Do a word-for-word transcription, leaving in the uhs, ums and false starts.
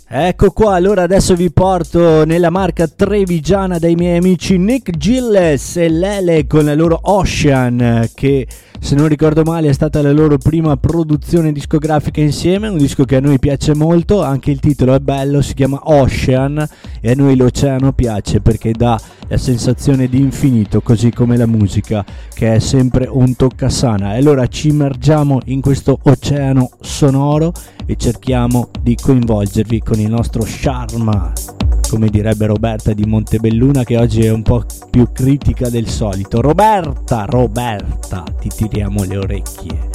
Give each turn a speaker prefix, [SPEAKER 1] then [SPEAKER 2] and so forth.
[SPEAKER 1] Ecco qua, allora adesso vi porto nella Marca trevigiana dai miei amici Nick Gilles e Lele con la loro Ocean, che se non ricordo male è stata la loro prima produzione discografica insieme, un disco che a noi piace molto, anche il titolo è bello, si chiama Ocean e a noi l'oceano piace perché dà la sensazione di infinito, così come la musica che è sempre un toccasana. E allora ci immergiamo in questo oceano sonoro e cerchiamo di coinvolgervi con il nostro charme, come direbbe Roberta di Montebelluna, che oggi è un po' più critica del solito. Roberta, Roberta, ti tiriamo le orecchie.